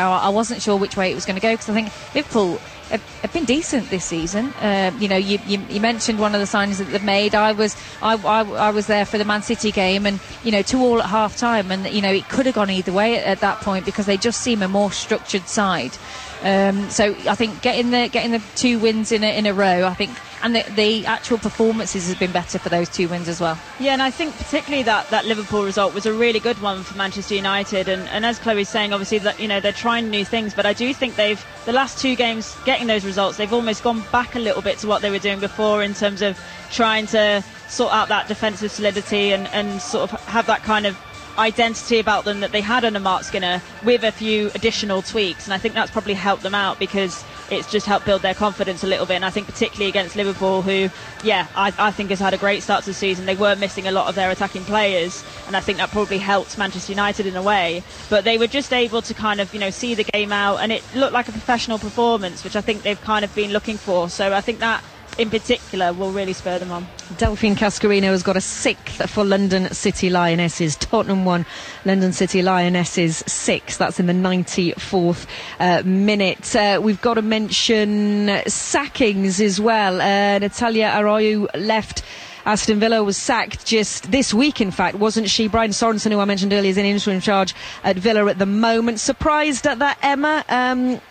I wasn't sure which way it was going to go, because I think Liverpool have been decent this season. You mentioned one of the signings that they've made. I was there for the Man City game, and 2-2 at half time, and it could have gone either way at that point, because they just seem a more structured side. So I think getting the 2 wins in a row, I think, and the actual performances has been better for those 2 wins as well. Yeah, and I think particularly that Liverpool result was a really good one for Manchester United, and as Chloe's saying, obviously that they're trying new things, but I do think the last 2 games getting those results, they've almost gone back a little bit to what they were doing before in terms of trying to sort out that defensive solidity and sort of have that kind of identity about them that they had under Mark Skinner, with a few additional tweaks, and I think that's probably helped them out, because it's just helped build their confidence a little bit. And I think particularly against Liverpool, who I think has had a great start to the season. They were missing a lot of their attacking players, and I think that probably helped Manchester United in a way, but they were just able to kind of see the game out, and it looked like a professional performance, which I think they've kind of been looking for. So I think that in particular will really spur them on. Delphine Cascarino has got a 6th for London City Lionesses. Tottenham 1, London City Lionesses 6. That's in the 94th minute. We've got to mention sackings as well. Natalia Arroyo left Aston Villa, was sacked just this week, in fact, wasn't she? Brian Sorensen, who I mentioned earlier, is in interim charge at Villa at the moment. Surprised at that, Emma?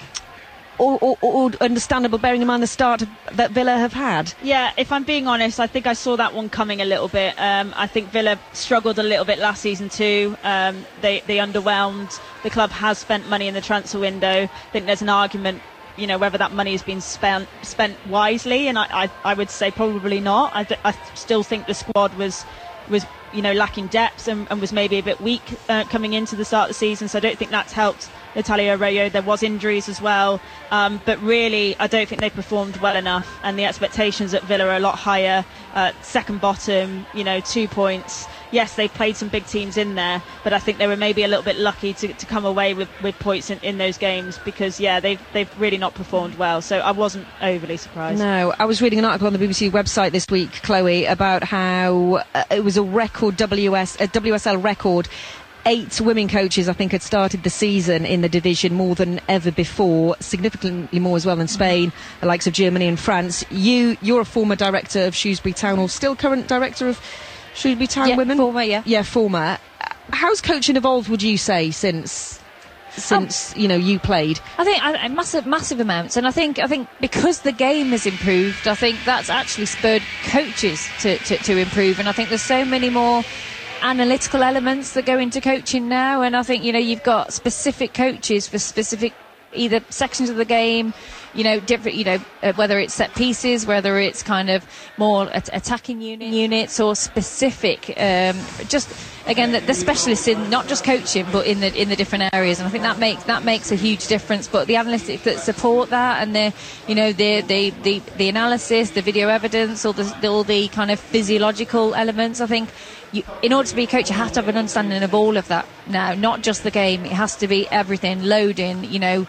Or understandable, bearing in mind the start that Villa have had? Yeah, if I'm being honest, I think I saw that one coming a little bit. I think Villa struggled a little bit last season too. They underwhelmed. The club has spent money in the transfer window. I think there's an argument, whether that money has been spent wisely, and I would say probably not. I still think the squad was lacking depth and was maybe a bit weak coming into the start of the season, so I don't think that's helped Natalia Arroyo. There was injuries as well, but really I don't think they performed well enough, and the expectations at Villa are a lot higher. Second bottom, 2 points. Yes, they played some big teams in there, but I think they were maybe a little bit lucky to come away with points in those games, because they've really not performed well, so I wasn't overly surprised. No, I was reading an article on the BBC website this week, Chloe, about how it was a record WSL record. 8 women coaches, I think, had started the season in the division, more than ever before, significantly more as well than Spain, the likes of Germany and France. You're a former director of Shrewsbury Town, or still current director of Shrewsbury Town Women? Former, yeah. Yeah, former. How's coaching evolved, would you say, since you played? I think massive amounts, and I think because the game has improved, I think that's actually spurred coaches to improve, and I think there's so many more analytical elements that go into coaching now, and I think you've got specific coaches for specific either sections of the game, different, whether it's set pieces, whether it's kind of more attacking units or specific, just again the specialists in not just coaching but in the different areas, and I think that makes a huge difference. But the analytics that support that, and the analysis, the video evidence, all the kind of physiological elements, I think in order to be a coach, you have to have an understanding of all of that now, not just the game. It has to be everything, loading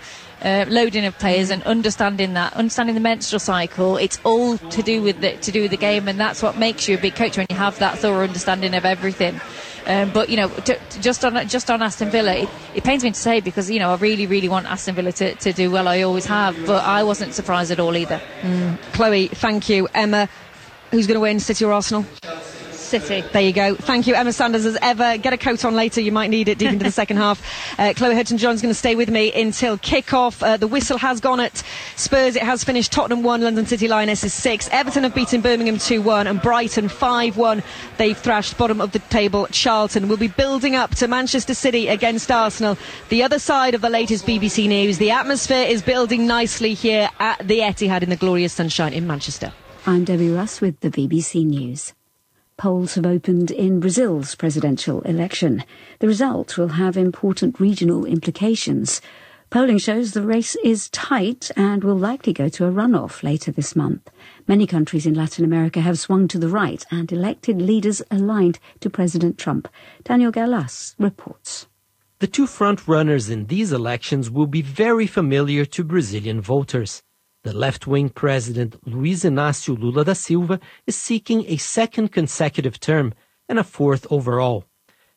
of players, and understanding the menstrual cycle. It's all to do with the game, and that's what makes you a big coach, when you have that thorough understanding of everything. But just on Aston Villa, it pains me to say, because I really, really want Aston Villa to do well. I always have, but I wasn't surprised at all either. Chloe, thank you. Emma, who's going to win, City or Arsenal? City. There you go. Thank you, Emma Sanders, as ever. Get a coat on later, you might need it deep into the second half. Chloe Hudson-John's going to stay with me until kick-off. The whistle has gone at Spurs. It has finished Tottenham 1, London City Lionesses 6. Everton have beaten Birmingham 2-1 and Brighton 5-1. They've thrashed bottom of the table Charlton. We'll be building up to Manchester City against Arsenal. The other side of the latest BBC news. The atmosphere is building nicely here at the Etihad in the glorious sunshine in Manchester. I'm Debbie Russ with the BBC News. Polls have opened in Brazil's presidential election. The result will have important regional implications. Polling shows the race is tight and will likely go to a runoff later this month. Many countries in Latin America have swung to the right and elected leaders aligned to President Trump. Daniel Galás reports. The two front-runners in these elections will be very familiar to Brazilian voters. The left-wing president Luiz Inácio Lula da Silva is seeking a second consecutive term and a fourth overall.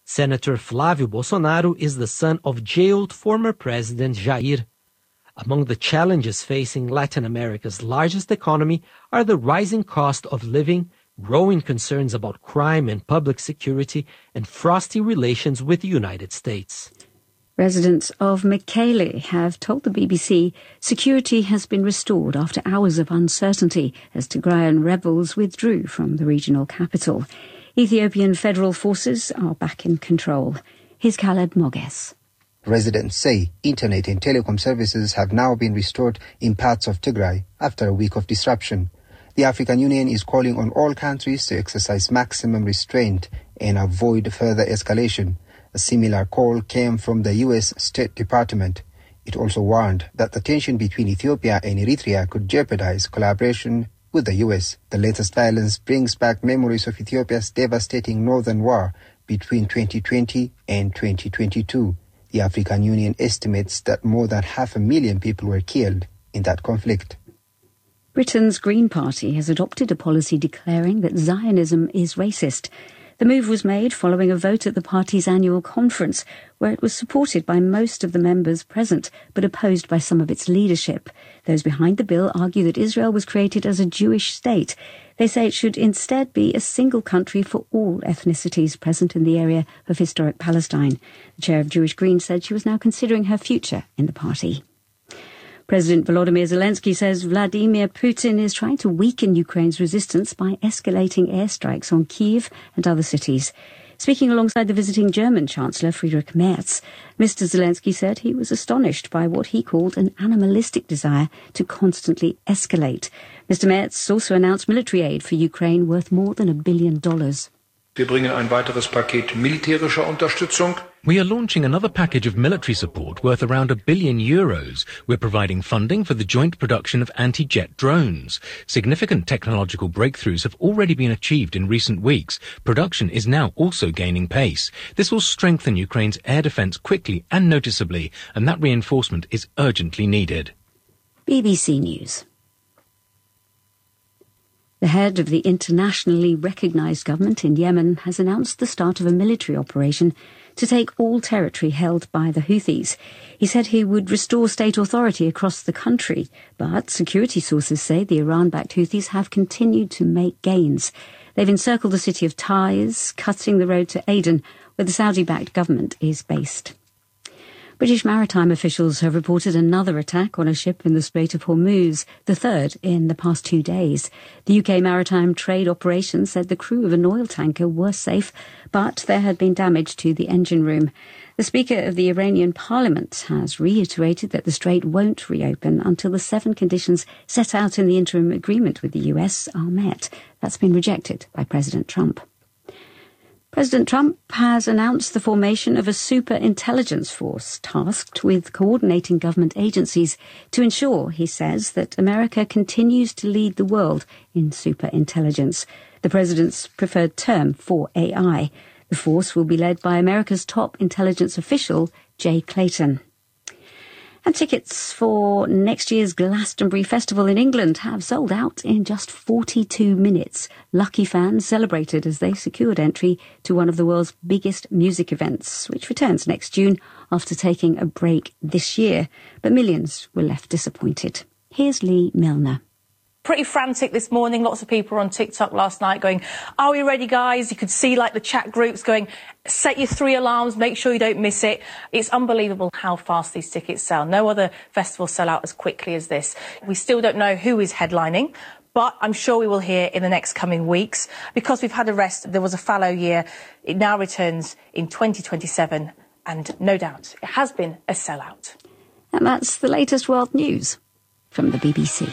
Senator Flávio Bolsonaro is the son of jailed former President Jair. Among the challenges facing Latin America's largest economy are the rising cost of living, growing concerns about crime and public security, and frosty relations with the United States. Residents of Mekelle have told the BBC security has been restored after hours of uncertainty as Tigrayan rebels withdrew from the regional capital. Ethiopian federal forces are back in control. Here's Khaled Moges. Residents say internet and telecom services have now been restored in parts of Tigray after a week of disruption. The African Union is calling on all countries to exercise maximum restraint and avoid further escalation. A similar call came from the U.S. State Department. It also warned that the tension between Ethiopia and Eritrea could jeopardize collaboration with the U.S. The latest violence brings back memories of Ethiopia's devastating northern war between 2020 and 2022. The African Union estimates that more than 500,000 people were killed in that conflict. Britain's Green Party has adopted a policy declaring that Zionism is racist. The move was made following a vote at the party's annual conference, where it was supported by most of the members present, but opposed by some of its leadership. Those behind the bill argue that Israel was created as a Jewish state. They say it should instead be a single country for all ethnicities present in the area of historic Palestine. The chair of Jewish Green said she was now considering her future in the party. President Volodymyr Zelensky says Vladimir Putin is trying to weaken Ukraine's resistance by escalating airstrikes on Kyiv and other cities. Speaking alongside the visiting German Chancellor Friedrich Merz, Mr. Zelensky said he was astonished by what he called an animalistic desire to constantly escalate. Mr. Merz also announced military aid for Ukraine worth more than $1 billion. Wir bringen ein weiteres Paket militärischer Unterstützung. We are launching another package of military support worth around €1 billion. We're providing funding for the joint production of anti-jet drones. Significant technological breakthroughs have already been achieved in recent weeks. Production is now also gaining pace. This will strengthen Ukraine's air defence quickly and noticeably, and that reinforcement is urgently needed. BBC News. The head of the internationally recognised government in Yemen has announced the start of a military operation to take all territory held by the Houthis. He said he would restore state authority across the country, but security sources say the Iran-backed Houthis have continued to make gains. They've encircled the city of Taiz, cutting the road to Aden, where the Saudi-backed government is based. British maritime officials have reported another attack on a ship in the Strait of Hormuz, the third in the past 2 days. The UK Maritime Trade Operation said the crew of an oil tanker were safe, but there had been damage to the engine room. The Speaker of the Iranian Parliament has reiterated that the strait won't reopen until the 7 conditions set out in the interim agreement with the US are met. That's been rejected by President Trump. President Trump has announced the formation of a super-intelligence force tasked with coordinating government agencies to ensure, he says, that America continues to lead the world in super-intelligence, the president's preferred term for AI. The force will be led by America's top intelligence official, Jay Clayton. And tickets for next year's Glastonbury Festival in England have sold out in just 42 minutes. Lucky fans celebrated as they secured entry to one of the world's biggest music events, which returns next June after taking a break this year. But millions were left disappointed. Here's Lee Milner. Pretty frantic this morning. Lots of people were on TikTok last night going, "Are we ready, guys?" You could see the chat groups going, "Set your 3 alarms, make sure you don't miss it." It's unbelievable how fast these tickets sell. No other festival sell out as quickly as this. We still don't know who is headlining, but I'm sure we will hear in the next coming weeks. Because we've had a rest, there was a fallow year. It now returns in 2027, and no doubt it has been a sellout. And that's the latest world news from the BBC.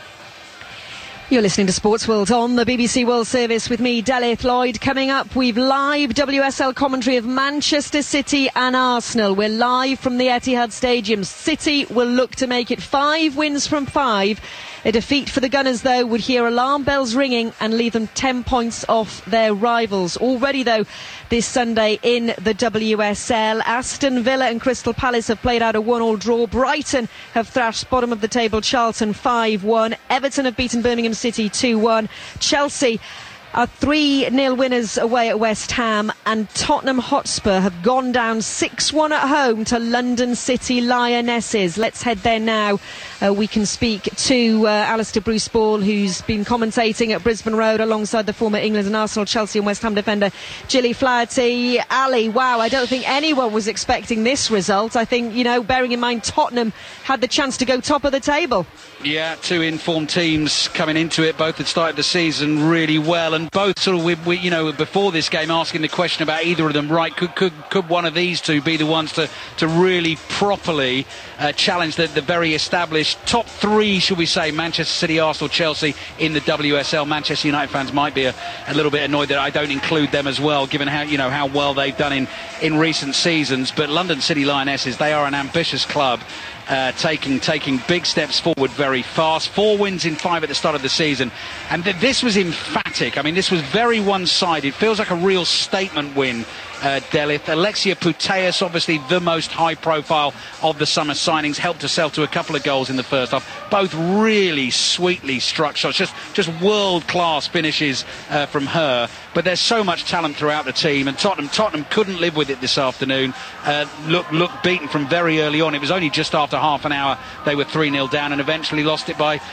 You're listening to Sports World on the BBC World Service with me, Delith Lloyd. Coming up, we've live WSL commentary of Manchester City and Arsenal. We're live from the Etihad Stadium. City will look to make it 5 wins from 5. A defeat for the Gunners, though, would hear alarm bells ringing and leave them 10 points off their rivals. Already, though, this Sunday in the WSL, Aston Villa and Crystal Palace have played out a 1-1 draw. Brighton have thrashed bottom of the table Charlton 5-1. Everton have beaten Birmingham City 2-1. Chelsea Our 3-0 winners away at West Ham, and Tottenham Hotspur have gone down 6-1 at home to London City Lionesses. Let's head there now. We can speak to Alistair Bruce-Ball, who's been commentating at Brisbane Road alongside the former England and Arsenal, Chelsea and West Ham defender Gilly Flaherty. Ali, wow, I don't think anyone was expecting this result. I think, bearing in mind Tottenham had the chance to go top of the table. Yeah, two informed teams coming into it. Both had started the season really well, and both sort of, before this game, asking the question about either of them. Right, could one of these two be the ones to really properly challenge the very established top three, shall we say, Manchester City, Arsenal, Chelsea in the WSL? Manchester United fans might be a little bit annoyed that I don't include them as well, given how well they've done in recent seasons. But London City Lionesses, they are an ambitious club. Taking big steps forward very fast. 4 wins in 5 at the start of the season, and this was emphatic. I mean, this was very one-sided. Feels like a real statement win. Delith. Alexia Putellas, obviously the most high-profile of the summer signings, helped herself to a couple of goals in the first half. Both really sweetly struck shots, just world-class finishes from her. But there's so much talent throughout the team, and Tottenham couldn't live with it this afternoon. Looked beaten from very early on. It was only just after half an hour they were 3-0 down, and eventually lost it by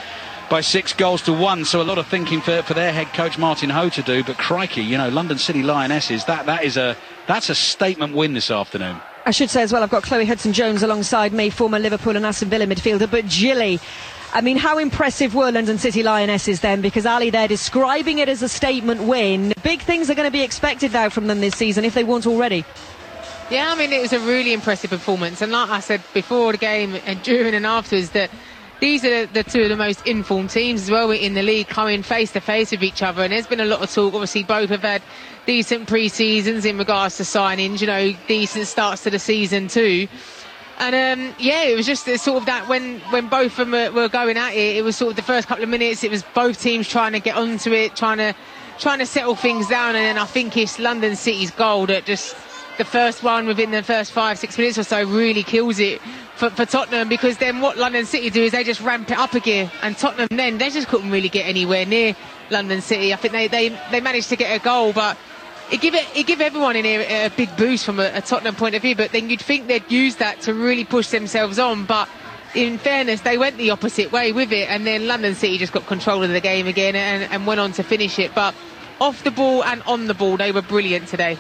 6-1, so a lot of thinking for their head coach Martin Ho to do. But crikey, London City Lionesses, that's a statement win this afternoon. I should say as well, I've got Chloe Hudson-Jones alongside me, former Liverpool and Aston Villa midfielder. But Gilly, I mean, how impressive were London City Lionesses then? Because Ali, they're describing it as a statement win. Big things are going to be expected now from them this season, if they weren't already. Yeah, I mean, it was a really impressive performance, and like I said before the game and during and afterwards, that these are the two of the most informed teams as well in the league, coming face to face with each other. And there's been a lot of talk. Obviously, both have had decent pre-seasons in regards to signings, decent starts to the season too. And it was just sort of that when both of them were going at it, it was sort of the first couple of minutes, it was both teams trying to get onto it, trying to settle things down. And then I think it's London City's goal that just the first one within the first 5-6 minutes or so really kills it for Tottenham, because then what London City do is they just ramp it up a gear, and Tottenham then they just couldn't really get anywhere near London City. I think they managed to get a goal, but it give everyone in here a big boost from a Tottenham point of view. But then you'd think they'd use that to really push themselves on, but in fairness they went the opposite way with it, and then London City just got control of the game again and went on to finish it. But off the ball and on the ball they were brilliant today.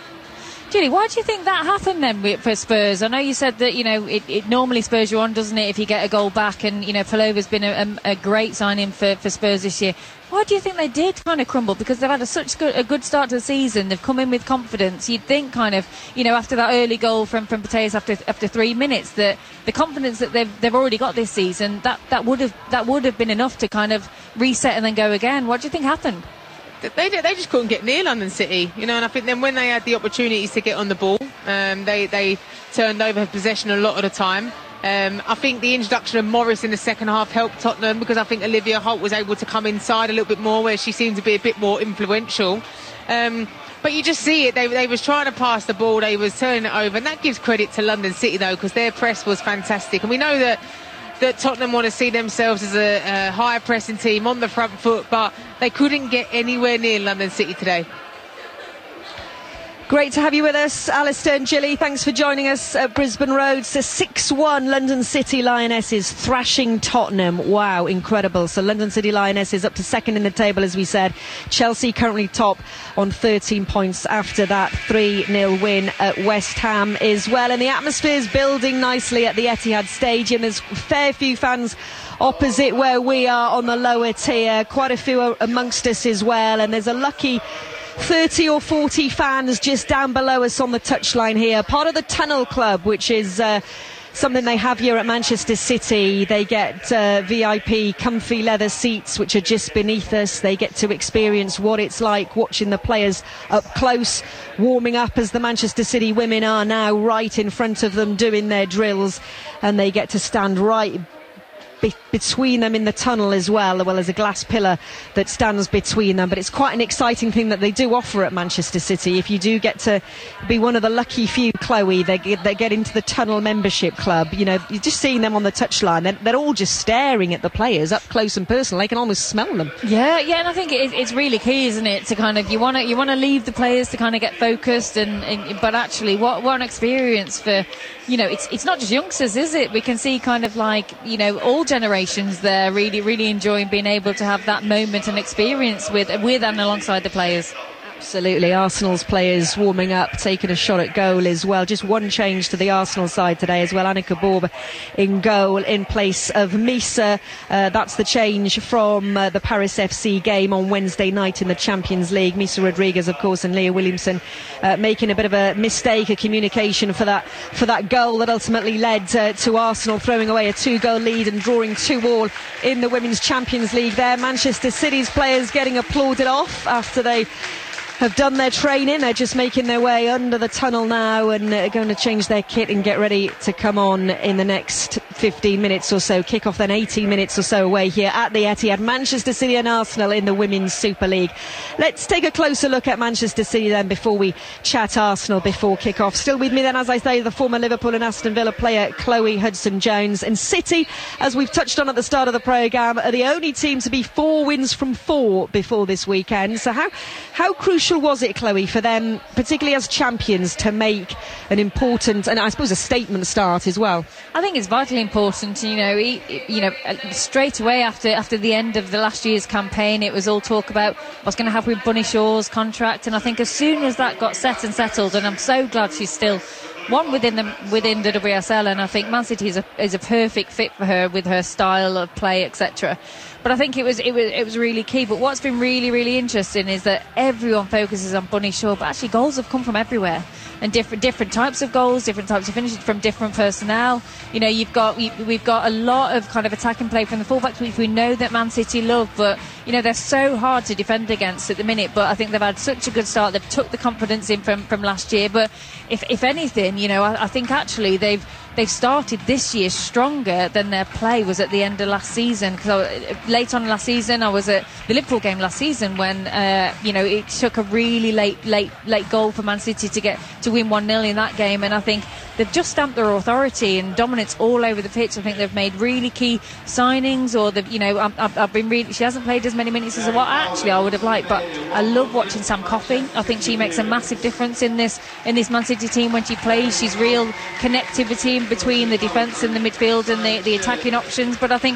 Julie, why do you think that happened then for Spurs? I know you said that, it normally spurs you on, doesn't it, if you get a goal back, and, Palova's been a great signing for Spurs this year. Why do you think they did kind of crumble? Because they've had a good start to the season. They've come in with confidence. You'd think kind of, after that early goal from Putellas after 3 minutes, that the confidence that they've already got this season, that would have been enough to kind of reset and then go again. What do you think happened? They just couldn't get near London City, and I think then when they had the opportunities to get on the ball, they turned over possession a lot of the time. I think the introduction of Morris in the second half helped Tottenham, because I think Olivia Holt was able to come inside a little bit more, where she seemed to be a bit more influential. But you just see it, they was trying to pass the ball, they was turning it over, and that gives credit to London City though, because their press was fantastic. And we know that Tottenham want to see themselves as a higher pressing team on the front foot, but they couldn't get anywhere near London City today. Great to have you with us, Alistair and Gilly. Thanks for joining us at Brisbane Road. So 6-1 London City Lionesses thrashing Tottenham. Wow, incredible. So London City Lionesses up to second in the table, as we said. Chelsea currently top on 13 points after that 3-0 win at West Ham as well. And the atmosphere's building nicely at the Etihad Stadium. There's a fair few fans opposite where we are on the lower tier. Quite a few amongst us as well. And there's a lucky 30 or 40 fans just down below us on the touchline here, part of the Tunnel Club, which is something they have here at Manchester City. They get VIP comfy leather seats which are just beneath us. They get to experience what it's like watching the players up close, warming up as the Manchester City women are now right in front of them doing their drills, and they get to stand right between them in the tunnel as well as a glass pillar that stands between them. But it's quite an exciting thing that they do offer at Manchester City. If you do get to be one of the lucky few, Chloe, they get into the tunnel membership club. You know, you're just seeing them on the touchline. They're all just staring at the players up close and personal. They can almost smell them. Yeah, and I think it's really key, isn't it, to kind of you want to leave the players to kind of get focused, but actually, what an experience for, you know, it's not just youngsters, is it? We can see kind of like, you know, all generations there really, really enjoying being able to have that moment and experience with and alongside the players. Absolutely. Arsenal's players warming up, taking a shot at goal as well. Just one change to the Arsenal side today as well. Annika Borba in goal in place of Misa. That's the change from the Paris FC game on Wednesday night in the Champions League. Misa Rodriguez, of course, and Leah Williamson making a bit of a mistake, a communication for that goal that ultimately led to Arsenal throwing away a 2-goal lead and drawing 2-2 in the Women's Champions League there. Manchester City's players getting applauded off after they have done their training. They're just making their way under the tunnel now and going to change their kit and get ready to come on in the next 15 minutes or so. Kick off then 18 minutes or so away here at the Etihad. Manchester City and Arsenal in the Women's Super League. Let's take a closer look at Manchester City then before we chat Arsenal before kick-off. Still with me then, as I say, the former Liverpool and Aston Villa player Chloe Hudson-Jones. And City, as we've touched on at the start of the programme, are the only team to be 4 wins from 4 before this weekend. So how crucial was it, Chloe, for them, particularly as champions, to make an important and I suppose a statement start as well? I think it's vitally important. Straight away after the end of the last year's campaign, it was all talk about what's going to happen with Bunny Shaw's contract, and I think as soon as that got set and settled, and I'm so glad she's still one within the WSL, and I think Man City is a perfect fit for her with her style of play, etc. But I think it was really key. But what's been really, really interesting is that everyone focuses on Bunny Shaw, but actually goals have come from everywhere, and different types of goals, different types of finishes from different personnel. You know, we've got a lot of kind of attacking play from the fullbacks, which we know that Man City love, but you know they're so hard to defend against at the minute. But I think they've had such a good start. They've took the confidence in from last year. But if anything, you know, I think actually they've started this year stronger than their play was at the end of last season. Because late on last season, I was at the Liverpool game last season when it took a really late goal for Man City to win 1-0 in that game, and I think they've just stamped their authority and dominance all over the pitch. I think they've made really key signings, or I've been really. She hasn't played as many minutes as what actually I would have liked, but I love watching Sam Coffey. I think she makes a massive difference in this Man City team when she plays. She's real connectivity between the defence and the midfield and the attacking options. But I think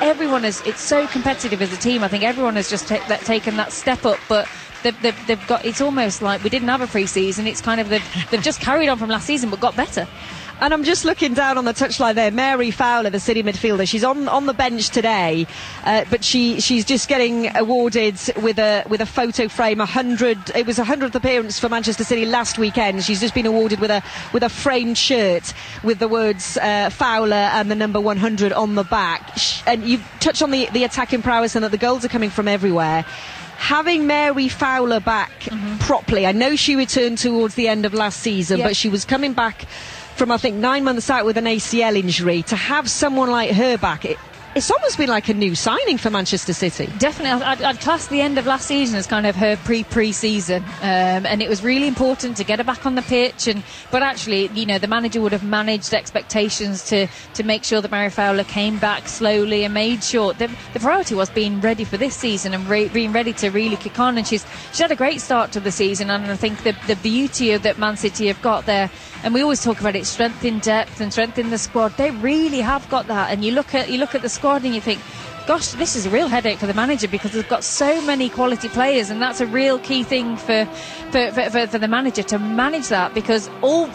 it's so competitive as a team. I think everyone has just taken that step up, but they've got, it's almost like we didn't have a pre-season. It's kind of they've just carried on from last season but got better. And I'm just looking down on the touchline there. Mary Fowler, the City midfielder, she's on the bench today, but she's just getting awarded with a photo frame. It was 100th appearance for Manchester City last weekend. She's just been awarded with a framed shirt with the words Fowler and the number 100 on the back. And you've touched on the attacking prowess and that the goals are coming from everywhere. Having Mary Fowler back properly, I know she returned towards the end of last season, but she was coming back from, I think, 9 months out with an ACL injury. To have someone like her back, it's almost been like a new signing for Manchester City. Definitely. I'd class the end of last season as kind of her pre-season, and it was really important to get her back on the pitch. But actually, you know, the manager would have managed expectations to make sure that Mary Fowler came back slowly and made sure the priority was being ready for this season and being ready to really kick on. And she's had a great start to the season, and I think the beauty of that Man City have got there. And we always talk about it, strength in depth and strength in the squad. They really have got that. And you look at the squad and you think, gosh, this is a real headache for the manager because they've got so many quality players, and that's a real key thing for the manager to manage that, because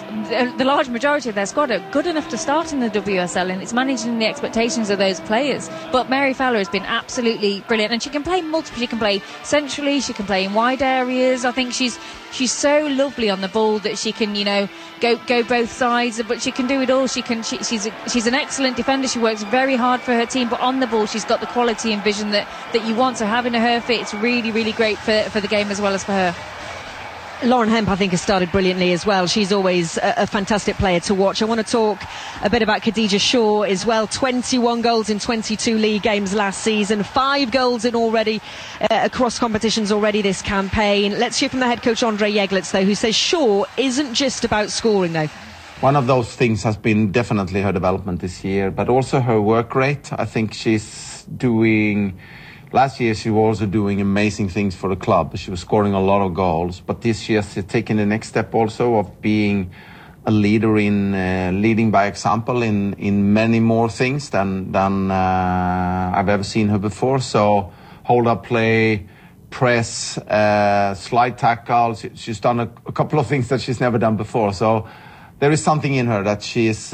the large majority of their squad are good enough to start in the WSL, and it's managing the expectations of those players. But Mary Fowler has been absolutely brilliant, and she can play multiple. She can play centrally, she can play in wide areas. I think she's so lovely on the ball that she can, you know, go both sides, but she can do it all. She's an excellent defender. She works very hard for her team, but on the ball she's got the quality and vision that you want. So having her fit, it's really, really great for the game as well as for her. Lauren Hemp, I think, has started brilliantly as well. She's always a fantastic player to watch. I want to talk a bit about Khadija Shaw as well. 21 goals in 22 league games last season, 5 goals in already across competitions already this campaign. Let's hear from the head coach Andre Jeglitz, though, who says Shaw isn't just about scoring, though. One of those things has been definitely her development this year, but also her work rate. I think she's doing... Last year she was also doing amazing things for the club. She was scoring a lot of goals, but this year she's taken the next step also of being a leader in leading by example in many more things than I've ever seen her before. So hold up play, press, slide tackles. She's done a couple of things that she's never done before. So there is something in her that she's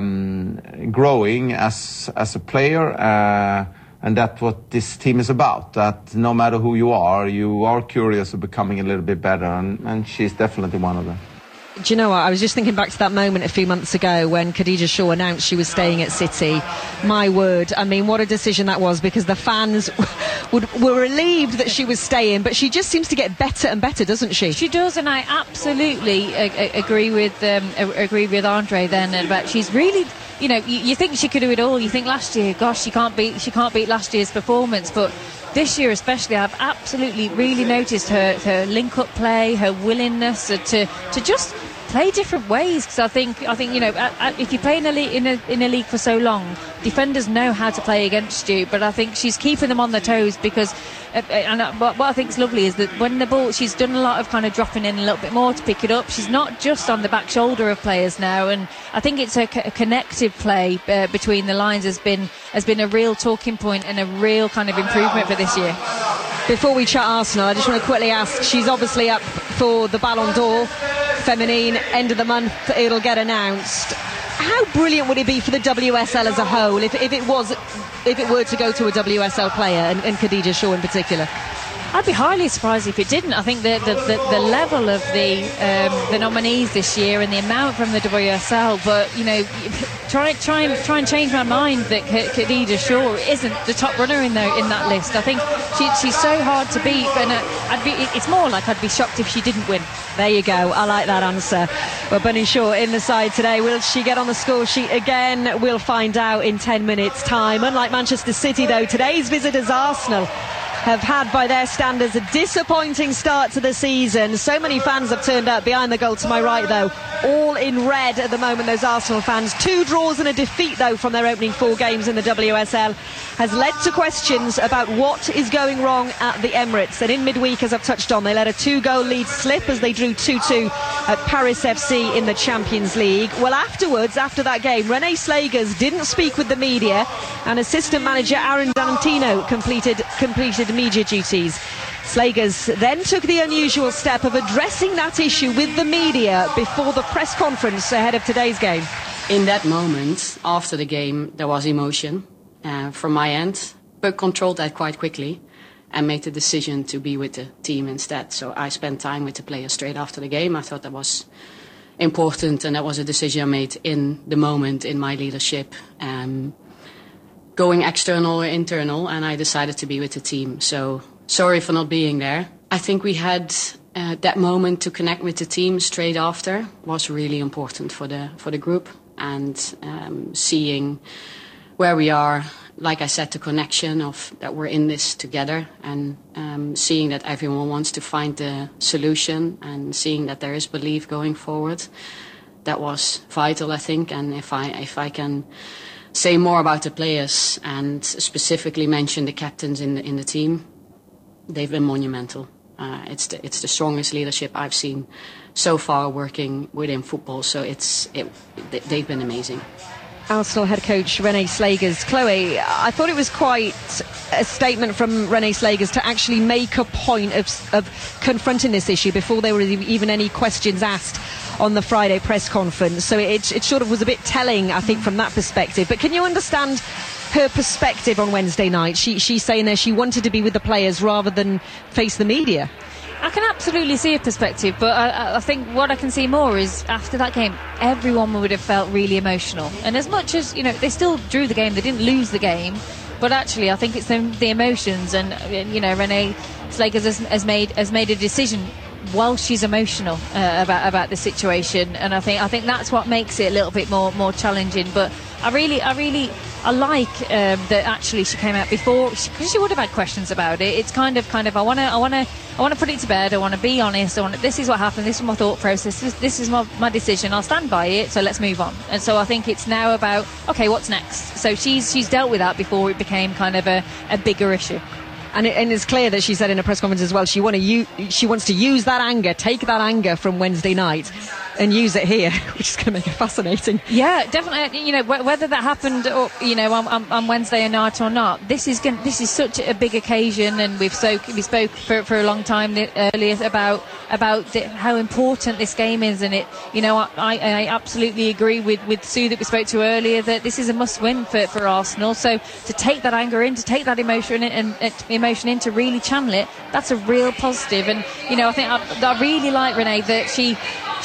growing as a player. And that's what this team is about, that no matter who you are curious of becoming a little bit better, and she's definitely one of them. Do you know what? I was just thinking back to that moment a few months ago when Khadija Shaw announced she was staying at City. My word, I mean, what a decision that was, because the fans were relieved that she was staying, but she just seems to get better and better, doesn't she? She does, and I absolutely agree with Andre then about she's really... You know, you think she could do it all. You think last year, gosh, she can't beat last year's performance. But this year especially, I've absolutely really noticed her link-up play, her willingness to just play different ways. Because I think you know, if you play in a league for so long, defenders know how to play against you. But I think she's keeping them on their toes because. And what I think is lovely is that when the ball, she's done a lot of kind of dropping in a little bit more to pick it up. She's not just on the back shoulder of players now, and I think it's a connective play between the lines has been a real talking point and a real kind of improvement for this year. Before we chat Arsenal, I just want to quickly ask, she's obviously up for the Ballon d'Or Feminine, end of the month it'll get announced. How brilliant would it be for the WSL as a whole if it were to go to a WSL player, and Khadija Shaw in particular? I'd be highly surprised if it didn't. I think the level of the nominees this year and the amount from the WSL, but you know, try and change my mind that Khadija Shaw isn't the top runner in that list. I think she's so hard to beat, and it's more like I'd be shocked if she didn't win. There you go. I like that answer. Well, Bunny Shaw in the side today. Will she get on the score sheet again? We'll find out in 10 minutes' time. Unlike Manchester City, though, today's visitors Arsenal have had, by their standards, a disappointing start to the season. So many fans have turned up behind the goal to my right, though, all in red at the moment, those Arsenal fans. 2 draws and a defeat, though, from their opening 4 games in the WSL has led to questions about what is going wrong at the Emirates. And in midweek, as I've touched on, they let a 2-goal lead slip as they drew 2-2 at Paris FC in the Champions League. Well, afterwards, after that game, Renee Slagers didn't speak with the media, and assistant manager Aaron D'Antino completed media duties. Slagers then took the unusual step of addressing that issue with the media before the press conference ahead of today's game. In that moment, after the game, there was emotion from my end, but controlled that quite quickly and made the decision to be with the team instead. So I spent time with the players straight after the game. I thought that was important, and that was a decision I made in the moment in my leadership. Going external or internal, and I decided to be with the team. So sorry for not being there. I think we had that moment to connect with the team straight after was really important for the group, and seeing where we are, like I said, the connection of that we're in this together, and seeing that everyone wants to find the solution, and seeing that there is belief going forward. That was vital, I think, and if I can say more about the players and specifically mention the captains in the team, they've been monumental. It's the strongest leadership I've seen so far working within football. So they've been amazing. Arsenal head coach Renee Slagers. Chloe, I thought it was quite a statement from Renee Slagers to actually make a point of confronting this issue before there were even any questions asked on the Friday press conference. So it sort of was a bit telling, I think, from that perspective. But can you understand her perspective on Wednesday night? She's saying there she wanted to be with the players rather than face the media. I can absolutely see a perspective, but I think what I can see more is after that game, everyone would have felt really emotional. And as much as, you know, they still drew the game, they didn't lose the game, but actually I think it's the emotions, and you know, Renee Slagers has made a decision while she's emotional about the situation, and I think that's what makes it a little bit more challenging. But I like that actually she came out before, because she would have had questions about it. It's kind of I want to put it to bed. I want to be honest. This is what happened. This is my thought process. This is my decision. I'll stand by it. So let's move on. And so I think it's now about, okay, what's next? So she's dealt with that before it became kind of a bigger issue. And it's clear that she said in a press conference as well, she wants to use that anger, take that anger from Wednesday night and use it here, which is going to make it fascinating. Yeah, definitely. Whether that happened or, on Wednesday night or not, this is such a big occasion, and we spoke for a long time earlier about how important this game is, and it. I absolutely agree with Sue that we spoke to earlier, that this is a must-win for Arsenal. So to take that anger in, to take that emotion in, to really channel it, that's a real positive. And I think I really like Renee, that she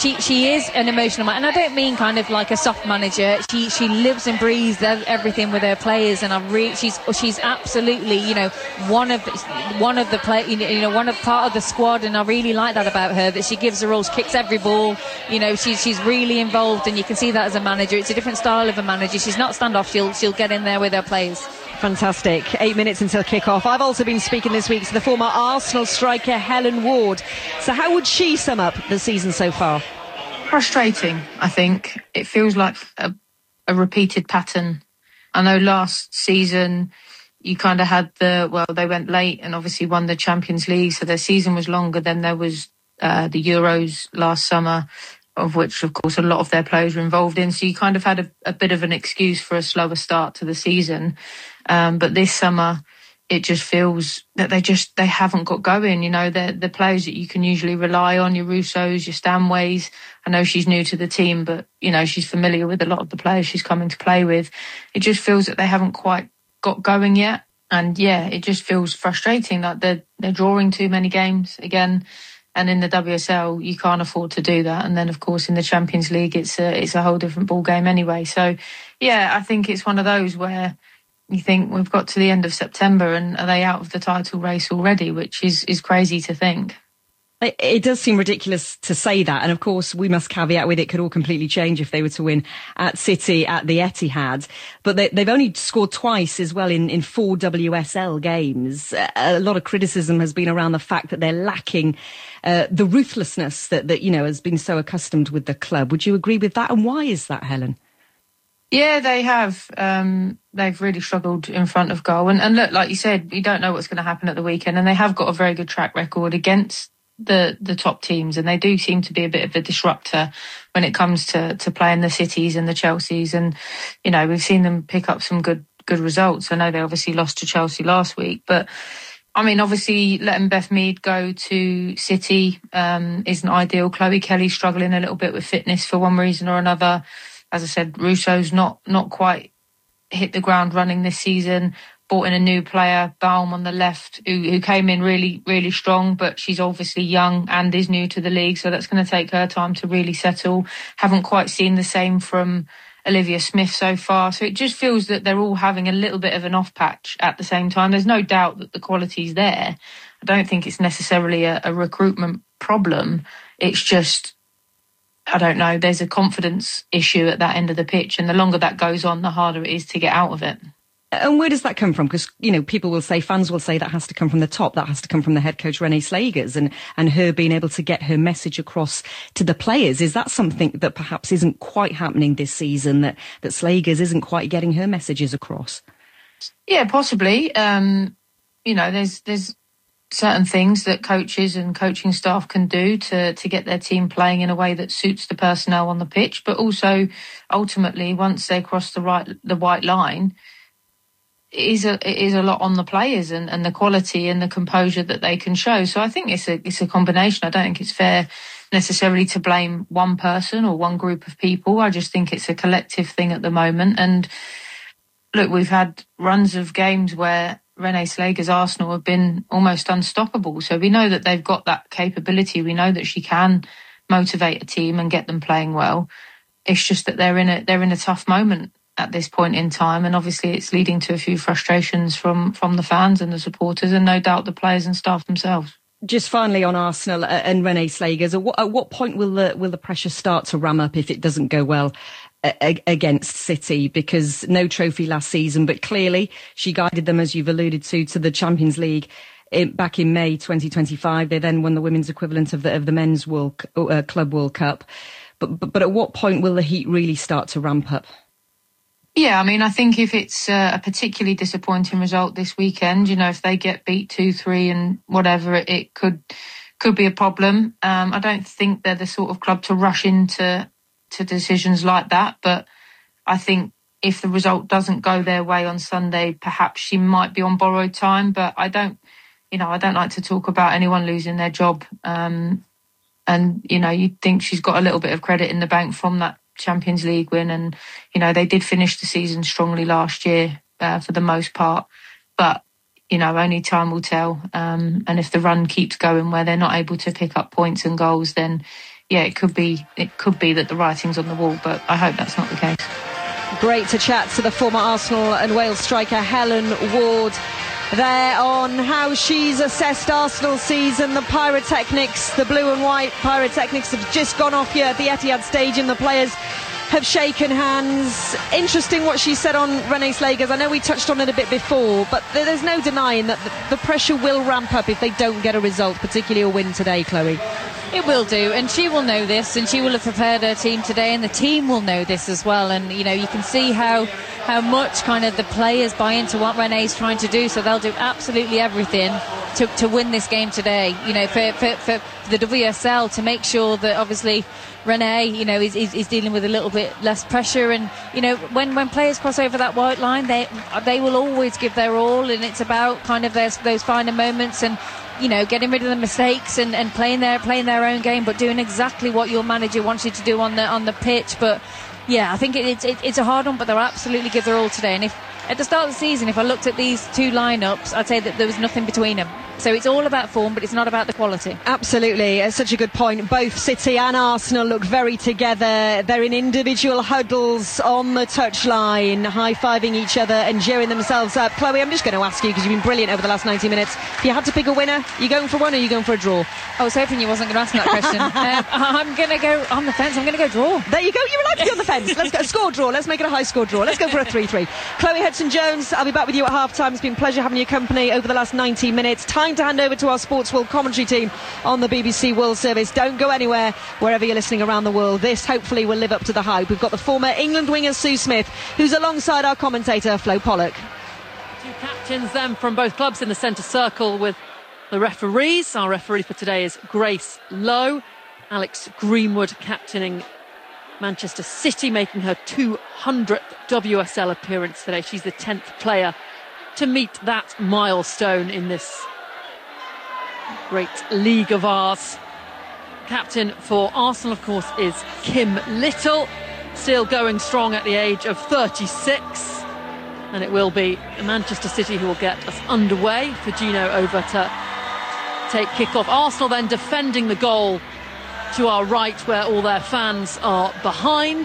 is an emotional man, and I don't mean kind of like a soft manager. She lives and breathes everything with her players, and she's absolutely one of the play, one of part of the squad, and I really like that about her, that she gives the rules, kicks every ball. She's really involved, and you can see that as a manager. It's a different style of a manager. She's not standoff. She'll get in there with her players. Fantastic. 8 minutes until kick-off. I've also been speaking this week to the former Arsenal striker Helen Ward. So how would she sum up the season so far? Frustrating, I think. It feels like a repeated pattern. I know last season you kind of had they went late and obviously won the Champions League, so their season was longer. Then there was the Euros last summer, of which, of course, a lot of their players were involved in. So you kind of had a bit of an excuse for a slower start to the season. But this summer, it just feels that they haven't got going. The players that you can usually rely on, your Russos, your Stanways. I know she's new to the team, but, she's familiar with a lot of the players she's coming to play with. It just feels that they haven't quite got going yet. And, yeah, it just feels frustrating. Like they're drawing too many games again. And in the WSL, you can't afford to do that. And then, of course, in the Champions League, it's a whole different ball game anyway. So, yeah, I think it's one of those where you think we've got to the end of September and are they out of the title race already, which is crazy to think. It does seem ridiculous to say that. And of course, we must caveat with it could all completely change if they were to win at City at the Etihad. But they've only scored twice as well in 4 WSL games. A lot of criticism has been around the fact that they're lacking the ruthlessness that has been so accustomed with the club. Would you agree with that? And why is that, Helen? Yeah, they have. They've really struggled in front of goal. And look, like you said, you don't know what's going to happen at the weekend. And they have got a very good track record against the top teams. And they do seem to be a bit of a disruptor when it comes to playing the Cities and the Chelseas. And, we've seen them pick up some good results. I know they obviously lost to Chelsea last week. But, obviously letting Beth Mead go to City isn't ideal. Chloe Kelly's struggling a little bit with fitness for one reason or another. As I said, Russo's not quite hit the ground running this season. Brought in a new player, Baum on the left, who came in really, really strong, but she's obviously young and is new to the league, so that's going to take her time to really settle. Haven't quite seen the same from Olivia Smith so far, so it just feels that they're all having a little bit of an off patch at the same time. There's no doubt that the quality's there. I don't think it's necessarily a recruitment problem. It's just, I don't know, there's a confidence issue at that end of the pitch, and the longer that goes on, the harder it is to get out of it. And where does that come from? Because, people will say, fans will say that has to come from the top. That has to come from the head coach, Renee Slagers, and her being able to get her message across to the players. Is that something that perhaps isn't quite happening this season, that Slagers isn't quite getting her messages across? Yeah, possibly. There's certain things that coaches and coaching staff can do to get their team playing in a way that suits the personnel on the pitch. But also, ultimately, once they cross the white line, it is a lot on the players and the quality and the composure that they can show. So I think it's a combination. I don't think it's fair necessarily to blame one person or one group of people. I just think it's a collective thing at the moment. And look, we've had runs of games where Renee Slagers' Arsenal have been almost unstoppable. So we know that they've got that capability. We know that she can motivate a team and get them playing well. It's just that they're in a tough moment at this point in time, and obviously it's leading to a few frustrations from the fans and the supporters, and no doubt the players and staff themselves. Just finally on Arsenal and Renee Slagers, at what point will the pressure start to ram up if it doesn't go well against City? Because no trophy last season, but clearly she guided them, as you've alluded to the Champions League back in May 2025. They then won the women's equivalent of the men's Club World Cup. But at what point will the heat really start to ramp up? Yeah, I mean, I think if it's a particularly disappointing result this weekend, if they get beat 2-3 and whatever, it could be a problem. I don't think they're the sort of club to rush into decisions like that. But I think if the result doesn't go their way on Sunday, perhaps she might be on borrowed time. But I don't like to talk about anyone losing their job. And, you'd think she's got a little bit of credit in the bank from that Champions League win, and they did finish the season strongly last year for the most part, but only time will tell, and if the run keeps going where they're not able to pick up points and goals, then it could be that the writing's on the wall, but I hope that's not the case. Great to chat to the former Arsenal and Wales striker Helen Ward there on how she's assessed Arsenal's season. The pyrotechnics, the blue and white pyrotechnics have just gone off here at the Etihad Stadium. The players have shaken hands. Interesting what she said on Renee Slagers. I know we touched on it a bit before, but there's no denying that the pressure will ramp up if they don't get a result, particularly a win today, Chloe. It will do, and she will know this, and she will have prepared her team today, and the team will know this as well. And you can see how much kind of the players buy into what Renee's trying to do, so they'll do absolutely everything to win this game today. For the WSL, to make sure that obviously Renee, is dealing with a little bit less pressure. And when players cross over that white line, they will always give their all, and it's about kind of those finer moments and getting rid of the mistakes and playing their own game, but doing exactly what your manager wants you to do on the pitch. But yeah, I think it's a hard one, but they'll absolutely give their all today. And if at the start of the season, if I looked at these two lineups, I'd say that there was nothing between them. So it's all about form, but it's not about the quality. Absolutely, it's such a good point. Both City and Arsenal look very together. They're in individual huddles on the touchline, high-fiving each other and cheering themselves up. Chloe, I'm just going to ask you, because you've been brilliant over the last 90 minutes. If you had to pick a winner, are you going for one or are you going for a draw? I was hoping you wasn't going to ask me that question. I'm going to go on the fence. I'm going to go draw. There you go. You're allowed to be on the fence. Let's go score draw. Let's make it a high-score draw. Let's go for a 3-3. Chloe Hudson-Jones, I'll be back with you at half-time. It's been a pleasure having your company over the last 90 minutes. Time to hand over to our Sports World commentary team on the BBC World Service. Don't go anywhere wherever you're listening around the world. This hopefully will live up to the hype. We've got the former England winger Sue Smith, who's alongside our commentator Flo Pollock. Two captains then from both clubs in the centre circle with the referees. Our referee for today is Grace Lowe. Alex Greenwood captaining Manchester City, making her 200th WSL appearance today. She's the 10th player to meet that milestone in this great league of ours. Captain for Arsenal, of course, is Kim Little, still going strong at the age of 36. And it will be Manchester City who will get us underway. Firmino over to take kick-off. Arsenal then defending the goal to our right, where all their fans are behind.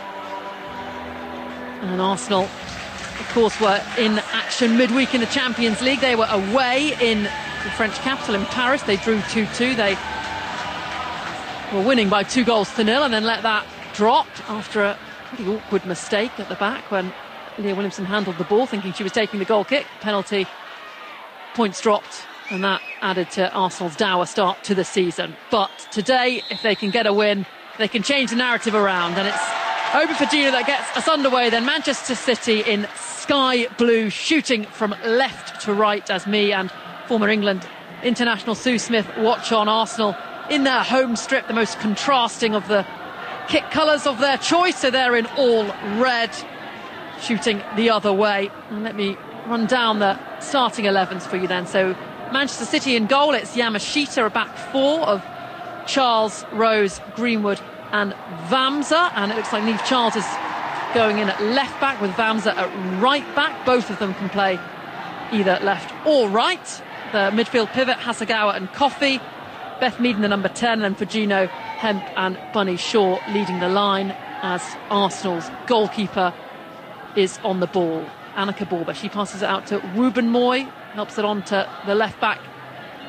And Arsenal, of course, were in action midweek in the Champions League. They were away in the French capital in Paris. They drew 2-2. They were winning by 2-0 and then let that drop after a pretty awkward mistake at the back when Leah Williamson handled the ball thinking she was taking the goal kick. Penalty, points dropped, and that added to Arsenal's dour start to the season. But today, if they can get a win, they can change the narrative around, and it's Obi Firmino that gets us underway. Then Manchester City in sky blue, shooting from left to right, as me and former England international Sue Smith watch on. Arsenal in their home strip, the most contrasting of the kit colours of their choice, so they're in all red, shooting the other way. And let me run down the starting 11s for you then. So Manchester City in goal, it's Yamashita, a back four of Charles, Rose, Greenwood and Vamsa, and it looks like Niamh Charles is going in at left back with Vamsa at right back. Both of them can play either left or right. The midfield pivot, Hasegawa and Coffey, Beth Meaden the number 10, and Firmino, Hemp and Bunny Shaw leading the line as Arsenal's goalkeeper is on the ball. Annika Borber, she passes it out to Ruben Moy, helps it on to the left back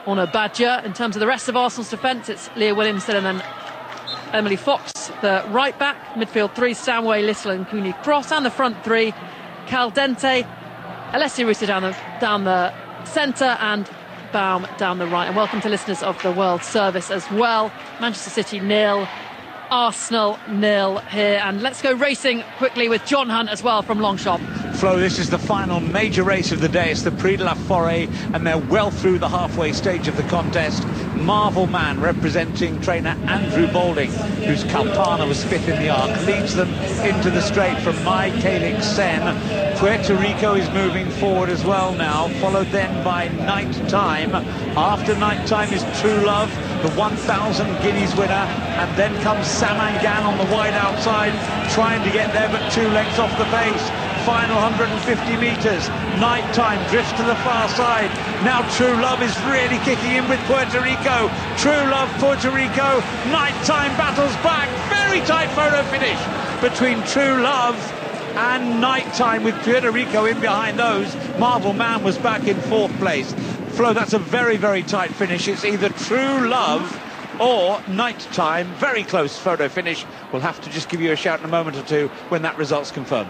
on a badger. In terms of the rest of Arsenal's defence, it's Leah Williamson and then Emily Fox, the right back. Midfield three, Stanway, Little and Cooney Cross. And the front three, Caldente, Alessia Russo down the centre and Baum down the right. And welcome to listeners of the World Service as well. Manchester City 0, Arsenal 0 here. And let's go racing quickly with John Hunt as well from Longchamp. Flo, this is the final major race of the day. It's the Prix de la Forêt, and they're well through the halfway stage of the contest. Marvel Man, representing trainer Andrew Balding, whose Kalpana was fifth in the arc, leads them into the straight from Mai Kalix Sen. Puerto Rico is moving forward as well now, followed then by Night Time. After Night Time is True Love, the 1,000 guineas winner, and then comes Samangan on the wide outside, trying to get there but 2 lengths off the pace. Final 150 metres, Night Time drifts to the far side. Now True Love is really kicking in with Puerto Rico. True Love, Puerto Rico, Night Time battles back. Very tight photo finish between True Love and Night Time, with Puerto Rico in behind those. Marvel Man was back in 4th place. Flo, that's a very, very tight finish. It's either True Love or Night Time. Very close photo finish. We'll have to just give you a shout in a moment or two when that result's confirmed.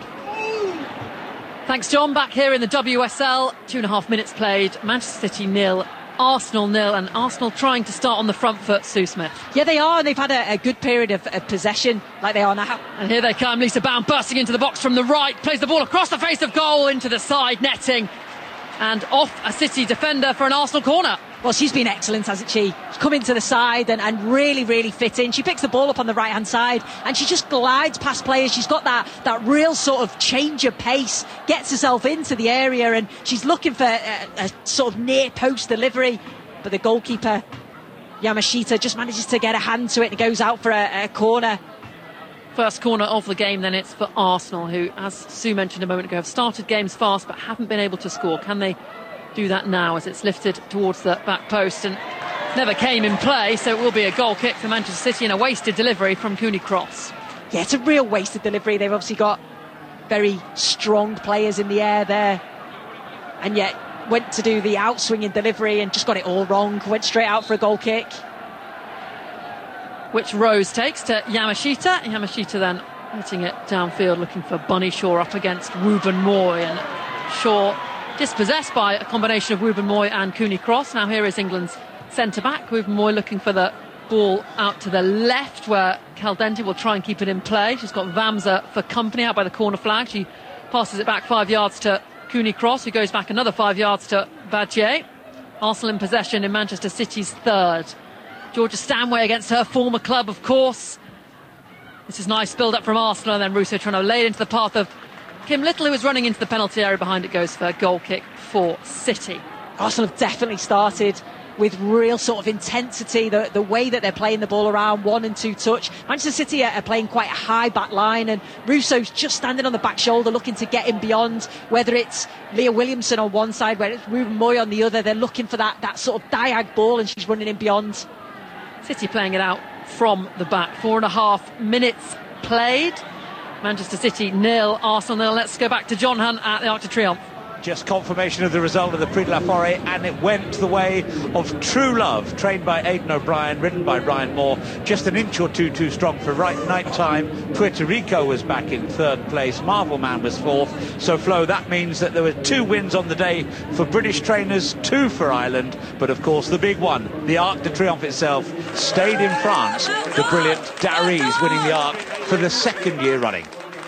Thanks, John. Back here in the WSL, 2.5 minutes played. Manchester City 0, Arsenal 0, and Arsenal trying to start on the front foot. Sue Smith. Yeah, they are, and they've had a good period of possession, like they are now. And here they come. Lisa Baum bursting into the box from the right, plays the ball across the face of goal into the side netting, and off a City defender for an Arsenal corner. Well, she's been excellent, hasn't she? She's come into the side and really, really fit in. She picks the ball up on the right-hand side and she just glides past players. She's got that real sort of change of pace, gets herself into the area, and she's looking for a sort of near-post delivery. But the goalkeeper, Yamashita, just manages to get a hand to it and goes out for a corner. First corner of the game, then it's for Arsenal, who, as Sue mentioned a moment ago, have started games fast but haven't been able to score. Can they do that now as it's lifted towards the back post and never came in play, so it will be a goal kick for Manchester City and a wasted delivery from Cooney Cross. Yeah, it's a real wasted delivery. They've obviously got very strong players in the air there, and yet went to do the outswinging delivery and just got it all wrong, went straight out for a goal kick, which Rose takes to Yamashita then hitting it downfield, looking for Bunny Shaw up against Ruben Moy, and Shaw dispossessed by a combination of Ruben Moy and Cooney Cross. Now here is England's centre-back, Ruben Moy, looking for the ball out to the left where Caldente will try and keep it in play. She's got Vamsa for company out by the corner flag. She passes it back 5 yards to Cooney Cross, who goes back another 5 yards to Badger. Arsenal in possession in Manchester City's third. Georgia Stanway against her former club, of course. This is nice build-up from Arsenal, and then Russo trying to lay it into the path of Kim Little, who is running into the penalty area. Behind it goes for a goal kick for City. Arsenal have definitely started with real sort of intensity, the way that they're playing the ball around, 1 and 2 touch. Manchester City are playing quite a high back line, and Russo's just standing on the back shoulder looking to get in beyond, whether it's Leah Williamson on one side, whether it's Ruben Moy on the other. They're looking for that sort of diag ball, and she's running in beyond. City playing it out from the back. 4.5 minutes played. Manchester City 0, Arsenal 0. Let's go back to John Hunt at the Arc de Triomphe. Just confirmation of the result of the Prix de la Forêt, and it went the way of True Love, trained by Aidan O'Brien, ridden by Ryan Moore. Just an inch or two too strong for Night Time. Puerto Rico was back in 3rd place. Marvel Man was 4th. So, Flo, that means that there were 2 wins on the day for British trainers, 2 for Ireland. But, of course, the big one, the Arc de Triomphe itself, stayed in France. The brilliant Darys winning the Arc for the 2nd year running.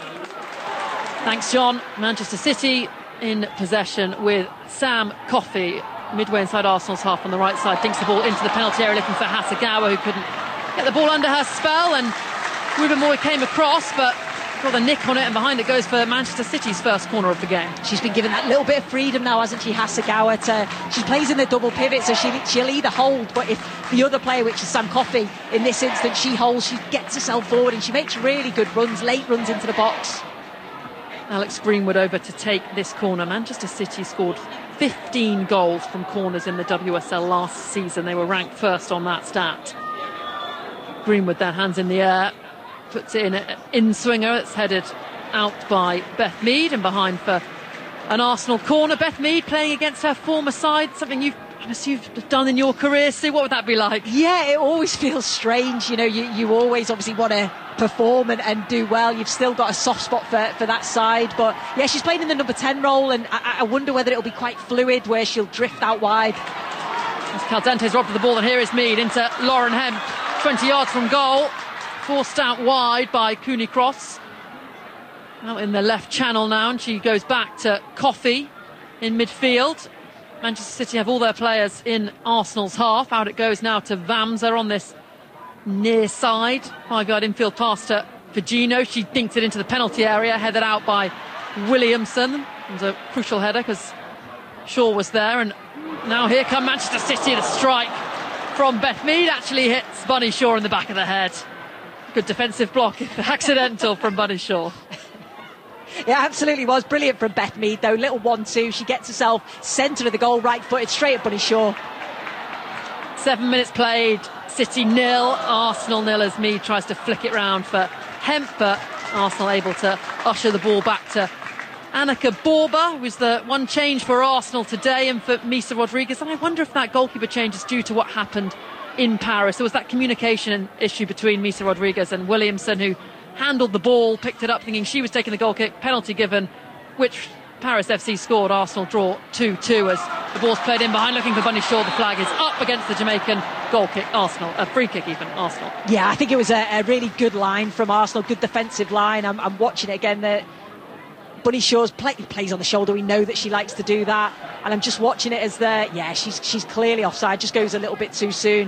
Thanks, John. Manchester City in possession with Sam Coffey midway inside Arsenal's half on the right side, thinks the ball into the penalty area looking for Hasegawa, who couldn't get the ball under her spell, and Ruben Moy came across but got a nick on it, and behind it goes for Manchester City's first corner of the game. She's been given that little bit of freedom now, hasn't she, Hasegawa? She plays in the double pivot, so she'll either hold, but if the other player, which is Sam Coffey, in this instance, she holds, she gets herself forward and she makes really good runs, late runs into the box. Alex Greenwood over to take this corner. Manchester City scored 15 goals from corners in the WSL last season. They were ranked first on that stat. Greenwood then, hands in the air, puts it in an in-swinger. It's headed out by Beth Mead, and behind for an Arsenal corner. Beth Mead playing against her former side, something you've as you've done in your career, Sue, what would that be like? Yeah, it always feels strange. You know, you always obviously want to perform and do well. You've still got a soft spot for that side. But yeah, she's playing in the number 10 role, and I wonder whether it'll be quite fluid, where she'll drift out wide. As Caldente's robbed of the ball, and here is Mead into Lauren Hemp, 20 yards from goal, forced out wide by Cooney Cross. Out in the left channel now, and she goes back to Coffey in midfield. Manchester City have all their players in Arsenal's half. Out it goes now to Vamsa on this near side. 5-yard infield pass to Virgino. She dinks it into the penalty area, headed out by Williamson. It was a crucial header because Shaw was there, and now here come Manchester City. The strike from Beth Mead actually hits Bunny Shaw in the back of the head. Good defensive block, accidental from Bunny Shaw. Yeah, absolutely was. Brilliant from Beth Mead, though. Little 1-2. She gets herself centre of the goal, right-footed, straight at Bunny Shaw. 7 minutes played. City 0, Arsenal 0 as Mead tries to flick it round for Hemp, but Arsenal able to usher the ball back to Annika Borba, who's the one change for Arsenal today, and for Misa Rodriguez. And I wonder if that goalkeeper change is due to what happened in Paris. There was that communication issue between Misa Rodriguez and Williamson, who handled the ball, picked it up thinking she was taking the goal kick, penalty given, which Paris FC scored. Arsenal draw 2-2 as the ball's played in behind, looking for Bunny Shaw. The flag is up against the Jamaican goal kick. Arsenal, a free kick even, Arsenal. Yeah, I think it was a really good line from Arsenal, good defensive line. I'm watching it again. Bunny Shaw's plays on the shoulder. We know that she likes to do that, and I'm just watching it as she's clearly offside, just goes a little bit too soon.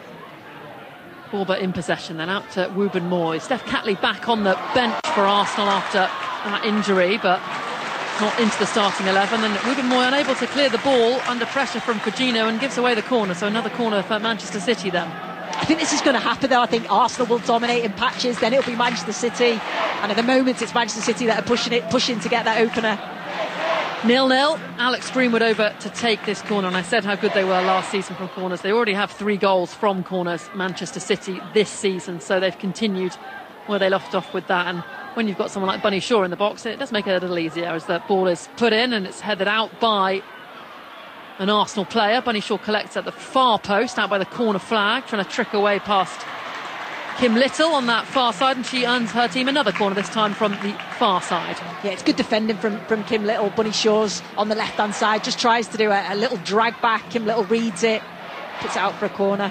Borba in possession, then out to Wooburn Moy. Steph Catley back on the bench for Arsenal after that injury, but not into the starting 11. And Wooburn Moy unable to clear the ball under pressure from Fugino and gives away the corner. So another corner for Manchester City then. I think this is going to happen, though. I think Arsenal will dominate in patches, then it'll be Manchester City, and at the moment it's Manchester City that are pushing to get that opener. 0-0. Alex Greenwood over to take this corner, and I said how good they were last season from corners. They already have 3 goals from corners, Manchester City, this season, so they've continued where they left off with that. And when you've got someone like Bunny Shaw in the box, it does make it a little easier as the ball is put in and it's headed out by an Arsenal player. Bunny Shaw collects at the far post, out by the corner flag, trying to trick away past Kim Little on that far side, and she earns her team another corner, this time from the far side. Yeah, it's good defending from Kim Little. Bunny Shaw's on the left hand side, just tries to do a little drag back. Kim Little reads it, puts it out for a corner.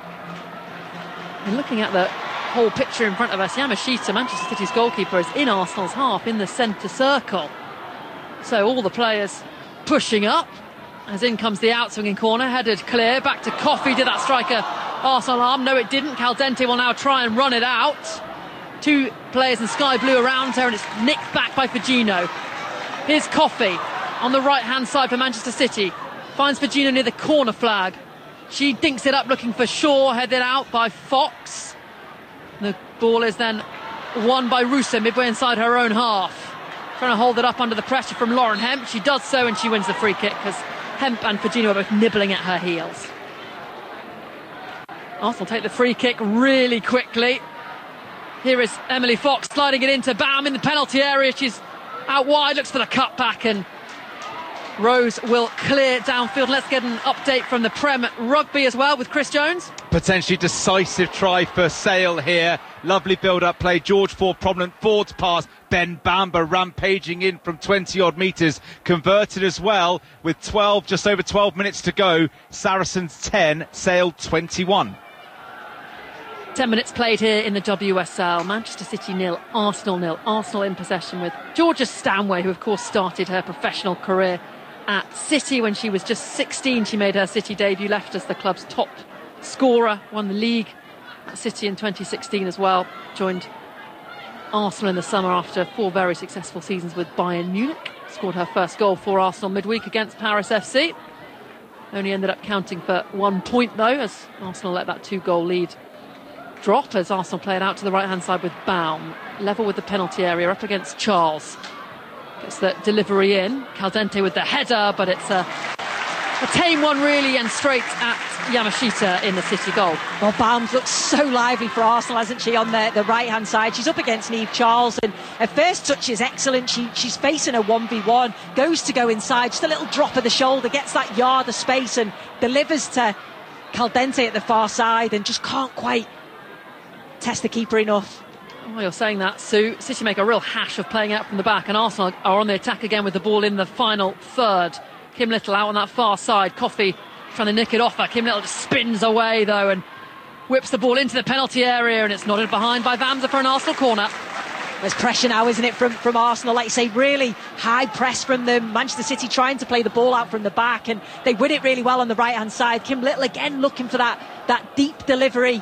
And looking at the whole picture in front of us, Yamashita, Manchester City's goalkeeper, is in Arsenal's half in the centre circle. So all the players pushing up as in comes the outswinging corner, headed clear back to Coffey. Did that striker Arsenal arm? No, it didn't. Caldente will now try and run it out. 2 players in sky blue around her, and it's nicked back by Fugino. Here's Coffey on the right hand side for Manchester City, finds Fugino near the corner flag. She dinks it up looking for Shaw, headed out by Fox. The ball is then won by Russo midway inside her own half, trying to hold it up under the pressure from Lauren Hemp. She does so, and she wins the free kick because Hemp and Fugino are both nibbling at her heels. Arsenal take the free kick really quickly. Here is Emily Fox sliding it into Bam in the penalty area. She's out wide, looks for the cutback, and Rose will clear downfield. Let's get an update from the Prem Rugby as well with Chris Jones. Potentially decisive try for Sale here. Lovely build-up play. George Ford prominent forwards pass. Ben Bamba rampaging in from 20-odd metres. Converted as well with just over 12 minutes to go. Saracens 10, Sale 21. 10 minutes played here in the WSL. Manchester City 0, Arsenal 0. Arsenal in possession with Georgia Stanway, who of course started her professional career at City when she was just 16. She made her City debut, left as the club's top scorer, won the league at City in 2016 as well. Joined Arsenal in the summer after 4 very successful seasons with Bayern Munich. Scored her first goal for Arsenal midweek against Paris FC. Only ended up counting for 1 point though, as Arsenal let that 2-goal lead drop as Arsenal play it out to the right hand side with Baum. Level with the penalty area, up against Charles. Gets the delivery in. Caldente with the header, but it's a A tame one really, and straight at Yamashita in the City goal. Well, Barnes looks so lively for Arsenal, hasn't she, on the right-hand side. She's up against Niamh Charles, and her first touch is excellent. She's facing a 1v1, goes to go inside, just a little drop of the shoulder, gets that yard of space and delivers to Caldente at the far side, and just can't quite test the keeper enough. Oh, you're saying that, Sue. City make a real hash of playing out from the back, and Arsenal are on the attack again with the ball in the final third. Kim Little out on that far side. Coffey trying to nick it off her. Kim Little just spins away though and whips the ball into the penalty area, and it's nodded behind by Vamsa for an Arsenal corner. There's pressure now, isn't it, from Arsenal? Like you say, really high press from them. Manchester City trying to play the ball out from the back, and they win it really well on the right-hand side. Kim Little again looking for that deep delivery.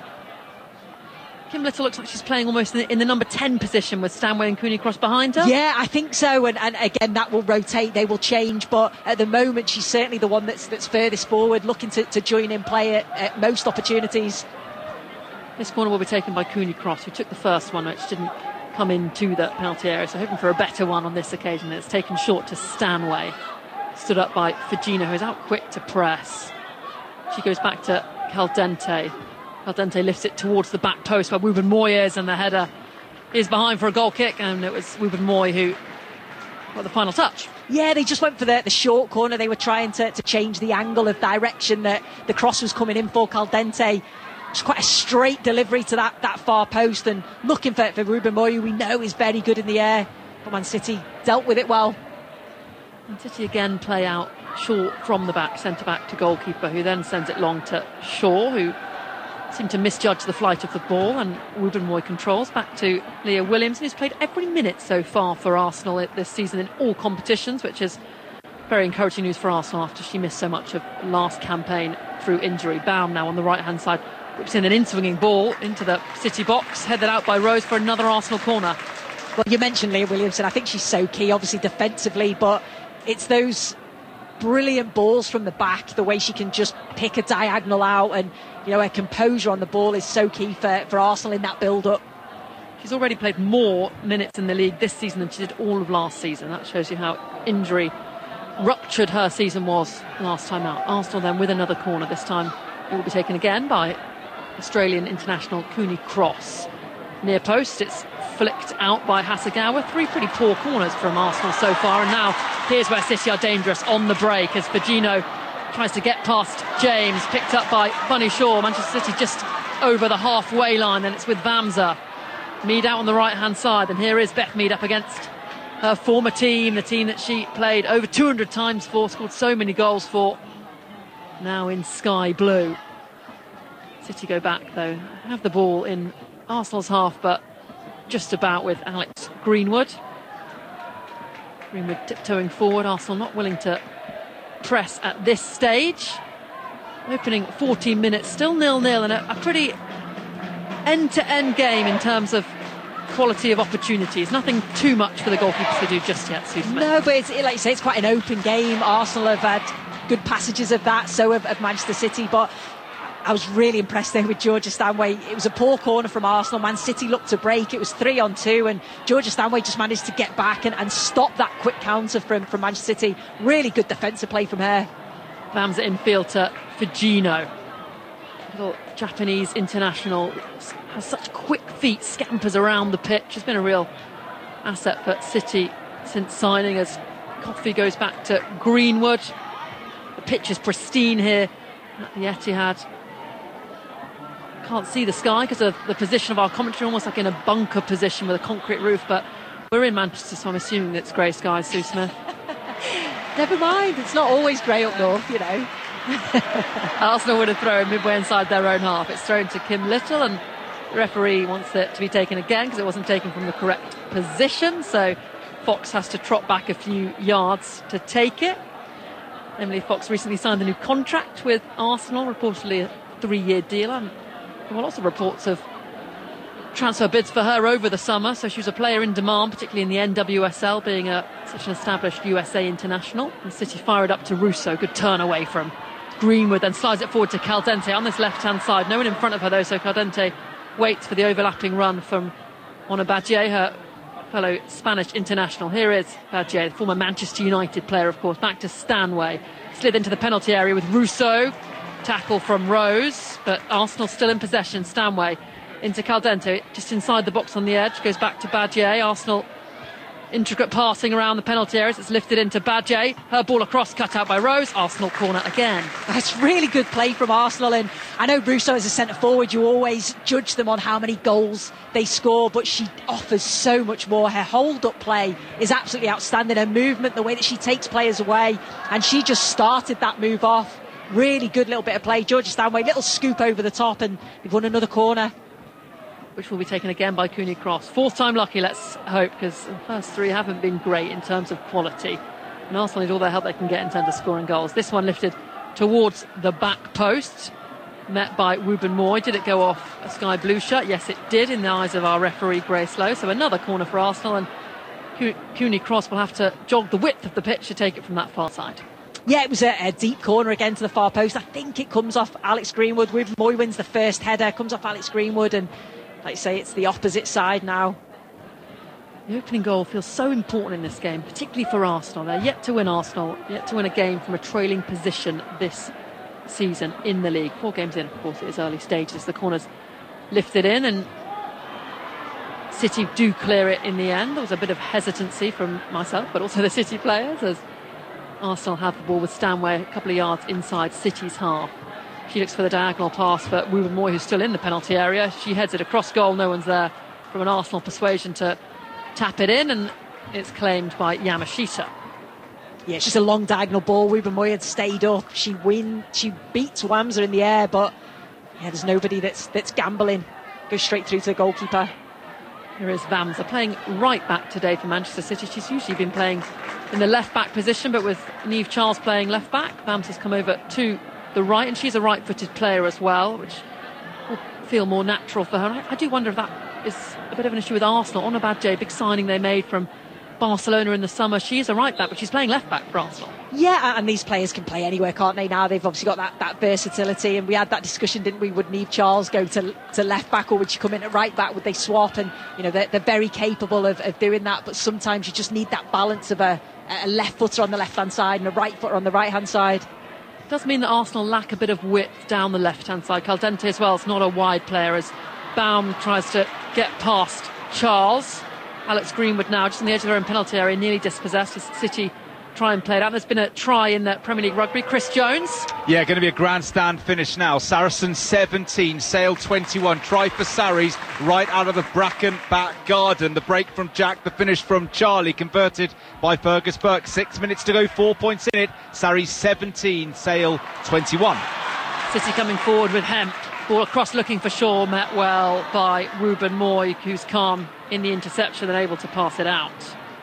Kim Little looks like she's playing almost in the number 10 position with Stanway and Cooney-Cross behind her. Yeah, I think so. And again, that will rotate. They will change. But at the moment, she's certainly the one that's furthest forward, looking to join in play at most opportunities. This corner will be taken by Cooney-Cross, who took the first one, which didn't come into the penalty area. So hoping for a better one on this occasion. It's taken short to Stanway. Stood up by Fujino, who's out quick to press. She goes back to Caldente. Caldente lifts it towards the back post where Wubben Moy is, and the header is behind for a goal kick, and it was Wubben Moy who got the final touch. Yeah, they just went for the short corner. They were trying to change the angle of direction that the cross was coming in for. Caldente, just quite a straight delivery to that far post, and looking for Wubben Moy, who we know is very good in the air. But Man City dealt with it well. Man City again play out short from the back, centre back to goalkeeper, who then sends it long to Shaw, who seemed to misjudge the flight of the ball, and Wubben Moy controls back to Leah Williams, who's played every minute so far for Arsenal this season in all competitions, which is very encouraging news for Arsenal after she missed so much of last campaign through injury. Baum now on the right hand side, whips in an in-swinging ball into the City box, headed out by Rose for another Arsenal corner. Well, you mentioned Leah Williamson. I think she's so key, obviously defensively, but it's those brilliant balls from the back, the way she can just pick a diagonal out, and her composure on the ball is so key for Arsenal in that build-up. She's already played more minutes in the league this season than she did all of last season. That shows you how injury ruptured her season was last time out. Arsenal then with another corner. This time it will be taken again by Australian international Cooney-Cross. Near post, it's flicked out by Hasegawa. Three pretty poor corners from Arsenal so far, and now here's where City are dangerous on the break as Fujino tries to get past James, picked up by Bunny Shaw. Manchester City just over the halfway line, and it's with Vamsa. Mead out on the right hand side, and here is Beth Mead up against her former team, the team that she played over 200 times for, scored so many goals for, now in sky blue. City go back though, have the ball in Arsenal's half, but just about with Alex Greenwood. Greenwood tiptoeing forward. Arsenal not willing to press at this stage. Opening 14 minutes, still 0-0, and a pretty end-to-end game in terms of quality of opportunities. Nothing too much for the goalkeepers to do just yet, Susan. No, but it's, like you say, it's quite an open game. Arsenal have had good passages of that, so have Manchester City, but I was really impressed there with Georgia Stanway. It was a poor corner from Arsenal. Man City looked to break. It was 3-on-2, and Georgia Stanway just managed to get back and stop that quick counter from Manchester City. Really good defensive play from her. Vamsa infield to Fujino. Little Japanese international, has such quick feet, scampers around the pitch. Has been a real asset for City since signing, as Coffey goes back to Greenwood. The pitch is pristine here at the Etihad. Can't see the sky because of the position of our commentary, almost like in a bunker position with a concrete roof, but we're in Manchester, so I'm assuming it's grey skies. Sue Smith. Never mind, it's not always grey up north, Arsenal would have thrown midway inside their own half. It's thrown to Kim Little, and the referee wants it to be taken again because it wasn't taken from the correct position, so Fox has to trot back a few yards to take it. Emily Fox recently signed a new contract with Arsenal, reportedly a 3-year deal, and there were lots of reports of transfer bids for her over the summer, so she was a player in demand, particularly in the NWSL, being such an established USA international. And City fire it up to Russo. Good turn away from Greenwood, then slides it forward to Caldente on this left-hand side. No one in front of her though, so Caldente waits for the overlapping run from Onabadje, her fellow Spanish international. Here is Badje, the former Manchester United player, of course, back to Stanway. Slid into the penalty area with Rousseau. Tackle from Rose, but Arsenal still in possession. Stanway into Caldente, just inside the box on the edge, goes back to Badje. Arsenal intricate passing around the penalty areas. It's lifted into Badje. Her ball across, cut out by Rose. Arsenal corner again. That's really good play from Arsenal, and I know Rousseau as a centre forward, you always judge them on how many goals they score, but she offers so much more. Her hold-up play is absolutely outstanding. Her movement, the way that she takes players away, and she just started that move off. Really good little bit of play. Georgia Stanway, little scoop over the top, and they've won another corner, which will be taken again by Cooney Cross. Fourth time lucky, let's hope, because the first three haven't been great in terms of quality. And Arsenal need all their help they can get in terms of scoring goals. This one lifted towards the back post, met by Ruben Moy. Did it go off a sky blue shirt? Yes, it did, in the eyes of our referee, Grace Lowe. So another corner for Arsenal, and Cooney Cross will have to jog the width of the pitch to take it from that far side. Yeah, it was a deep corner again to the far post. I think it comes off Alex Greenwood. Ruben Moy wins the first header, comes off Alex Greenwood, and like you say, it's the opposite side now. The opening goal feels so important in this game, particularly for Arsenal. They're yet to win a game from a trailing position this season in the league. 4 games in, of course, it is early stages. The corner's lifted in, and City do clear it in the end. There was a bit of hesitancy from myself, but also the City players, as Arsenal have the ball with Stanway a couple of yards inside City's half. She looks for the diagonal pass for Ruben Moy, who's still in the penalty area. She heads it across goal. No one's there from an Arsenal persuasion to tap it in, and it's claimed by Yamashita. Yeah, it's just a long diagonal ball. Ruben Moy had stayed up. She beats Wamsa in the air, but yeah, there's nobody that's gambling. Goes straight through to the goalkeeper. Here is Wamsa playing right back today for Manchester City. She's usually been playing in the left back position, but with Niamh Charles playing left back, Wamsa's come over to the right, and she's a right-footed player as well, which will feel more natural for her. I do wonder if that is a bit of an issue with Arsenal. Ona Badje, big signing they made from Barcelona in the summer. She is a right back, but she's playing left back for Arsenal. Yeah, and these players can play anywhere, can't they? Now they've obviously got that versatility, and we had that discussion, didn't we? Would Niamh Charles go to left back, or would she come in at right back? Would they swap? And you know, they're very capable of doing that, but sometimes you just need that balance of a left footer on the left hand side and a right footer on the right hand side. Does mean that Arsenal lack a bit of width down the left-hand side. Caldente as well is not a wide player, as Baum tries to get past Charles. Alex Greenwood now just on the edge of their own penalty area, nearly dispossessed as City try and play it out. There's been a try in the Premier League rugby. Chris Jones. Yeah, going to be a grandstand finish now. Saracens 17, Sale 21. Try for Sarries right out of the Bracken back garden. The break from Jack, the finish from Charlie, converted by Fergus Burke. 6 minutes to go, 4 points in it. Sarries 17, Sale 21. City coming forward with Hemp. Ball across looking for Shaw, met well by Ruben Moy, who's calm in the interception and able to pass it out.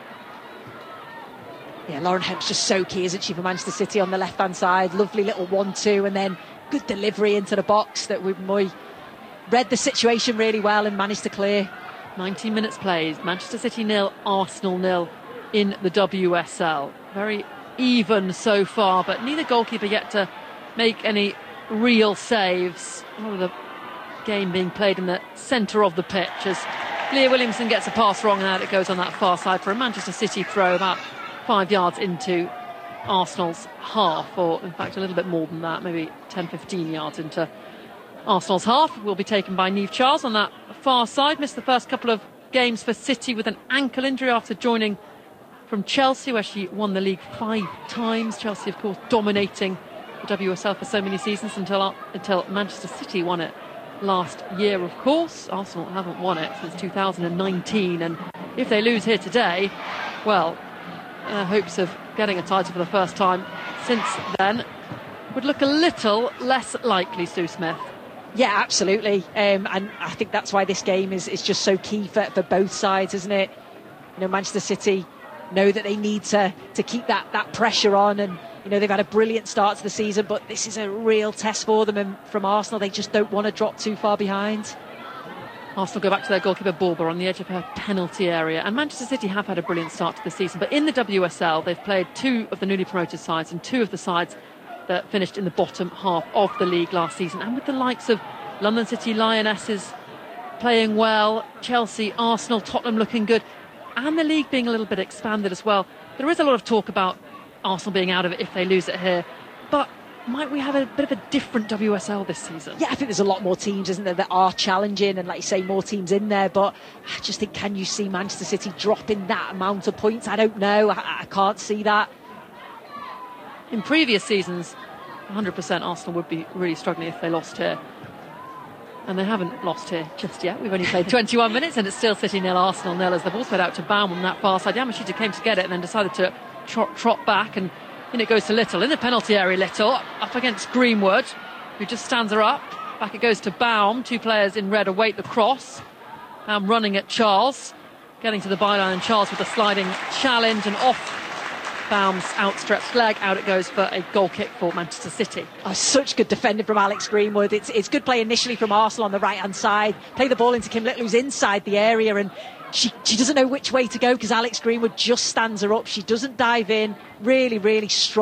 Yeah, Lauren Hemp's just so key, isn't she, for Manchester City on the left-hand side. Lovely little 1-2, and then good delivery into the box that Ruben Moy read the situation really well and managed to clear. 19 minutes played. Manchester City 0, Arsenal 0 in the WSL. Very even so far, but neither goalkeeper yet to make any real saves. All of the game being played in the centre of the pitch as Leah Williamson gets a pass wrong, and out it goes on that far side for a Manchester City throw about 5 yards into Arsenal's half, or in fact a little bit more than that, maybe 10-15 yards into Arsenal's half. Will be taken by Niamh Charles on that far side. Missed the first couple of games for City with an ankle injury after joining from Chelsea, where she won the league 5 times. Chelsea, of course, dominating the WSL for so many seasons until Manchester City won it last year, of course. Arsenal haven't won it since 2019, and if they lose here today, well, hopes of getting a title for the first time since then would look a little less likely, Sue Smith. Yeah, absolutely, and I think that's why this game is just so key for both sides, isn't it? You know, Manchester City know that they need to keep that pressure on, and you know, they've had a brilliant start to the season, but this is a real test for them, and from Arsenal they just don't want to drop too far behind. Arsenal go back to their goalkeeper Borber on the edge of her penalty area, and Manchester City have had a brilliant start to the season, but in the WSL they've played 2 of the newly promoted sides and 2 of the sides that finished in the bottom half of the league last season, and with the likes of London City Lionesses playing well, Chelsea, Arsenal, Tottenham looking good, and the league being a little bit expanded as well, there is a lot of talk about Arsenal being out of it if they lose it here. But might we have a bit of a different WSL this season? Yeah, I think there's a lot more teams, isn't there, that are challenging, and like you say, more teams in there. But I just think, can you see Manchester City dropping that amount of points? I don't know. I can't see that. In previous seasons, 100% Arsenal would be really struggling if they lost here. And they haven't lost here just yet. We've only played 21 minutes and it's still City 0, Arsenal 0 as the ball's played out to Baum on that far side. Yamashita came to get it and then decided to trot back, and in it goes to Little in the penalty area. Little up against Greenwood, who just stands her up. Back it goes to Baum. Two players in red await the cross. Baum running at Charles, getting to the byline, and Charles with a sliding challenge, and off Baum's outstretched leg, out it goes for a goal kick for Manchester City. Oh, such good defending from Alex Greenwood. It's good play initially from Arsenal on the right hand side. Play the ball into Kim Little, who's inside the area, and she doesn't know which way to go because Alex Greenwood just stands her up. She doesn't dive in. Really, really strong.